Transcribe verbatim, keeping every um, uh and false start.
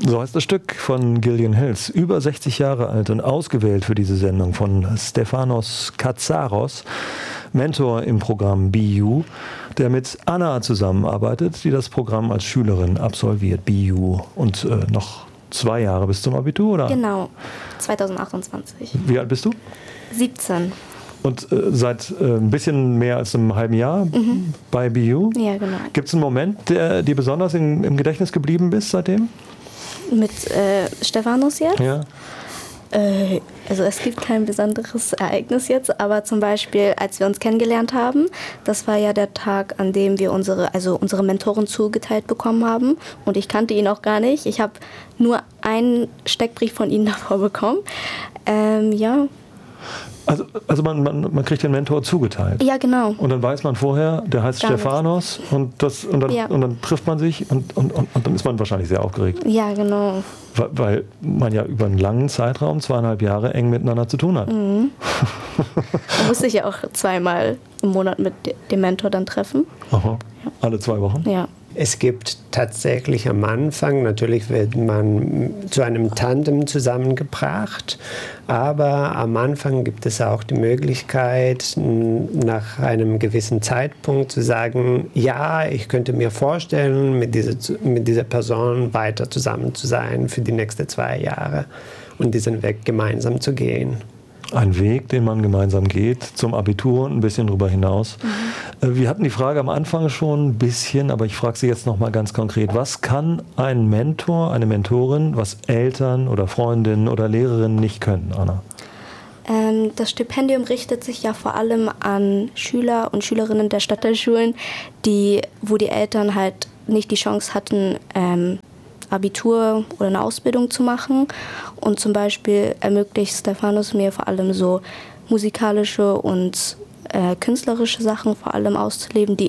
So heißt das Stück von Gillian Hills, über sechzig Jahre alt und ausgewählt für diese Sendung von Stefanos Katsaros, Mentor im Programm B U, der mit Anna zusammenarbeitet, die das Programm als Schülerin absolviert, B U, und äh, noch zwei Jahre bis zum Abitur, oder? Genau, zwanzig achtundzwanzig. Wie alt bist du? siebzehn. Und äh, seit äh, ein bisschen mehr als einem halben Jahr mhm. bei B U? Ja, genau. Gibt es einen Moment, der dir besonders in, im Gedächtnis geblieben ist seitdem? Mit äh, Stefanos jetzt? Ja. Äh, also es gibt kein besonderes Ereignis jetzt, aber zum Beispiel, als wir uns kennengelernt haben, das war ja der Tag, an dem wir unsere, also unsere Mentoren zugeteilt bekommen haben, und ich kannte ihn auch gar nicht. Ich habe nur einen Steckbrief von ihm davor bekommen. Ähm, ja. Also, also man, man, man kriegt den Mentor zugeteilt. Ja, genau. Und dann weiß man vorher, der heißt Gar Stefanos und, das, und, dann, ja. und dann trifft man sich und, und, und, und dann ist man wahrscheinlich sehr aufgeregt. Ja, genau. Weil, weil man ja über einen langen Zeitraum, zweieinhalb Jahre, eng miteinander zu tun hat. Mhm. Man muss sich ja auch zweimal im Monat mit dem Mentor dann treffen. Aha. Ja. Alle zwei Wochen? Ja. Es gibt tatsächlich am Anfang, natürlich wird man zu einem Tandem zusammengebracht, aber am Anfang gibt es auch die Möglichkeit, nach einem gewissen Zeitpunkt zu sagen, ja, ich könnte mir vorstellen, mit dieser, mit dieser Person weiter zusammen zu sein für die nächsten zwei Jahre und diesen Weg gemeinsam zu gehen. Ein Weg, den man gemeinsam geht, zum Abitur und ein bisschen darüber hinaus. Mhm. Wir hatten die Frage am Anfang schon ein bisschen, aber ich frage Sie jetzt noch mal ganz konkret. Was kann ein Mentor, eine Mentorin, was Eltern oder Freundinnen oder Lehrerinnen nicht können, Anna? Ähm, das Stipendium richtet sich ja vor allem an Schüler und Schülerinnen der Stadtteilschulen, die, wo die Eltern halt nicht die Chance hatten, ähm, Abitur oder eine Ausbildung zu machen. Und zum Beispiel ermöglicht Stefanos mir vor allem so musikalische und äh, künstlerische Sachen vor allem auszuleben, die